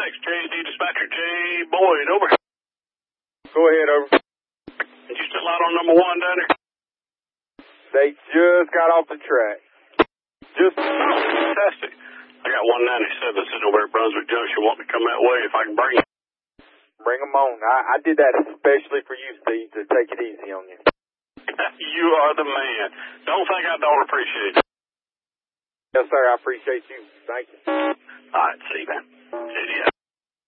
XJD dispatcher J. Boyd, over. Go ahead, over. Did you still out on number 1 down there? They just got off the track. Just. Oh, fantastic. I got 197 sitting over at Brunswick Junction. Want me to come that way if I can bring it? Bring them on. I did that especially for you, Steve, to take it easy on you. You are the man. Don't think I don't appreciate it. Yes, sir. I appreciate you. Thank you. All right, see you, man. See you.